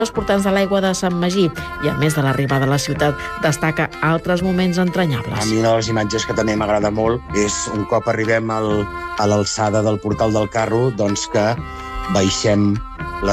els portants de l'aigua de Sant Magí i, a més de l'arribada a la ciutat, destaca altres moments entranyables. A mi una de les imatges que també m'agrada molt és un cop arribem a l'alçada del portal del carro, doncs que baixem